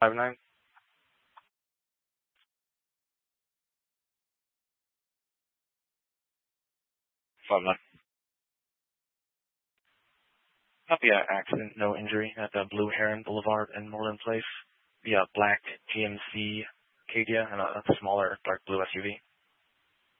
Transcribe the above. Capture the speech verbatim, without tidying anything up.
Five nine. Five nine. Copy uh, accident, no injury at the Blue Heron Boulevard and Moreland Place. The uh, black G M C Acadia and a, a smaller dark blue S U V.